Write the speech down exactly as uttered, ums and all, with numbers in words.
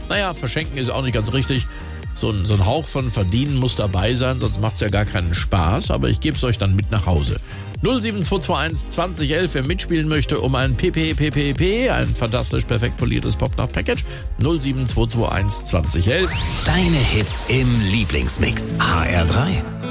Naja, verschenken ist auch nicht ganz richtig. So ein, so ein Hauch von Verdienen muss dabei sein, sonst macht es ja gar keinen Spaß. Aber ich gebe es euch dann mit nach Hause. null sieben zwei zwei eins zwanzig elf, wer mitspielen möchte um ein P P P P P, ein fantastisch perfekt poliertes Popnacht-Package. null sieben zwei zwei eins zwanzig elf. Deine Hits im Lieblingsmix. H R drei.